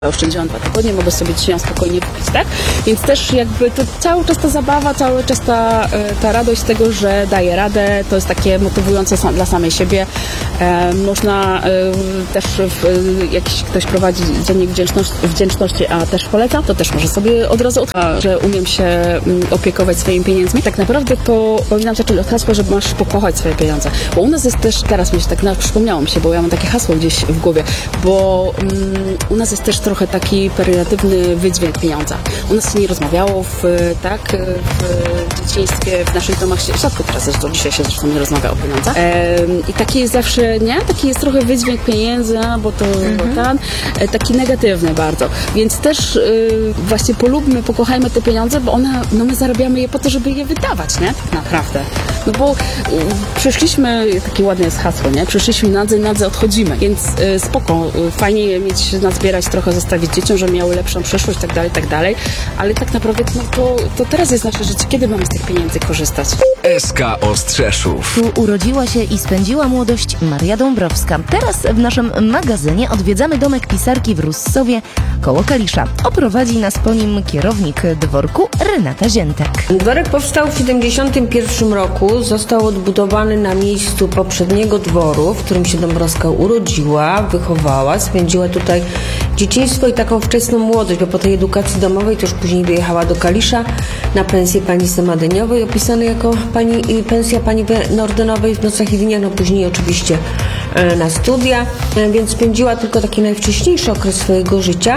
Oszczędziłam 2 tygodnie, mogę sobie dzisiaj spokojnie kupić, tak? Więc też jakby to cały czas ta zabawa, cały czas ta radość z tego, że daję radę, to jest takie motywujące dla samej siebie. Można też, jakiś ktoś prowadzi dziennik wdzięczności, a też poleca, to też może sobie od razu że umiem się opiekować swoimi pieniędzmi. Tak naprawdę powinnam zacząć od hasła, że masz pokochać swoje pieniądze. Bo u nas jest też, teraz mi się tak przypomniało mi się, bo ja mam takie hasło gdzieś w głowie, bo u nas jest też trochę taki pejoratywny wydźwięk pieniądza. U nas się nie rozmawiało w dzieciństwie, w naszych domach się rzadko teraz do dzisiaj się zresztą nie rozmawia o pieniądzach. I taki jest zawsze, nie? Taki jest trochę wydźwięk pieniędzy, bo to taki negatywny bardzo. Więc też właśnie polubmy, pokochajmy te pieniądze, bo my zarabiamy je po to, żeby je wydawać, nie? Tak naprawdę. No bo przyszliśmy, takie ładne jest hasło, nie? Przyszliśmy nadzy odchodzimy, więc spoko, fajnie mieć, nazbierać trochę, zostawić dzieciom, żeby miały lepszą przyszłość, tak dalej, ale tak naprawdę to teraz jest nasze życie, kiedy mamy z tych pieniędzy korzystać? SK Ostrzeszów. Tu urodziła się i spędziła młodość Maria Dąbrowska. Teraz w naszym magazynie odwiedzamy domek pisarki w Russowie koło Kalisza. Oprowadzi nas po nim kierownik dworku Renata Ziętek. Dworek powstał w 1971 roku. Został odbudowany na miejscu poprzedniego dworu, w którym się Dąbrowska urodziła, wychowała, spędziła tutaj dzieciństwo i taką wczesną młodość, bo po tej edukacji domowej to już później wyjechała do Kalisza na pensję pani Semadeniowej, opisanej jako pensja pani Nordynowej w Nocach i Dniach, no później oczywiście na studia, więc spędziła tylko taki najwcześniejszy okres swojego życia.